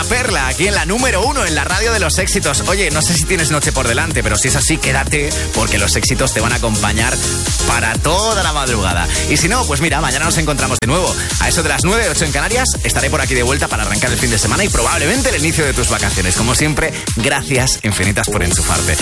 La Perla, aquí en la número 1 en la radio de los éxitos. Oye, no sé si tienes noche por delante, pero si es así, quédate, porque los éxitos te van a acompañar para toda la madrugada. Y si no, pues mira, mañana nos encontramos de nuevo. A eso de las 9, 8 en Canarias, estaré por aquí de vuelta para arrancar el fin de semana y probablemente el inicio de tus vacaciones. Como siempre, gracias infinitas por enchufarte.